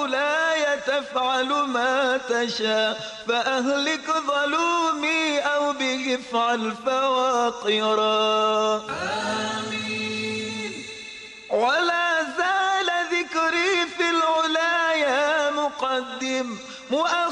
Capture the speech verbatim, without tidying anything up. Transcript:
مولاي تفعل ما تشاء، فأهلك ظلومي أو به افعل فواقرا. آمين. ولا زال ذكري في العلا يا مقدم مؤخرا